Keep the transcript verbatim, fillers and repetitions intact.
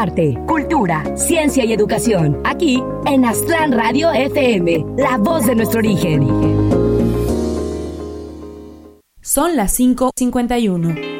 arte, cultura, ciencia y educación. Aquí en Aztlán Radio F M, la voz de nuestro origen. Son las cinco cincuenta y uno.